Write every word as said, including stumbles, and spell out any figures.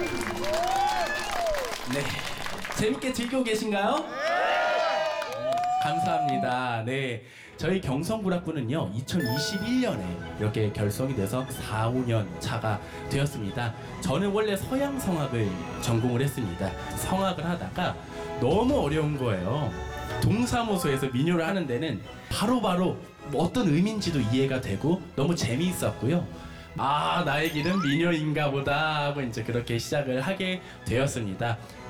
네, 재밌게 즐기고 계신가요? 네. 감사합니다. 네, 저희 경성불합군은요 이천이십일 년에 이렇게 결성이 돼서 사, 오 년 차가 되었습니다. 저는 원래 서양 성악을 전공을 했습니다. 성악을 하다가 너무 어려운 거예요. 동사무소에서 민요를 하는 데는 바로바로 뭐 어떤 의미인지도 이해가 되고 너무 재미있었고요. 아, 나의 길은 민요인가 보다 하고 이제 그렇게 시작을 하게 되었습니다.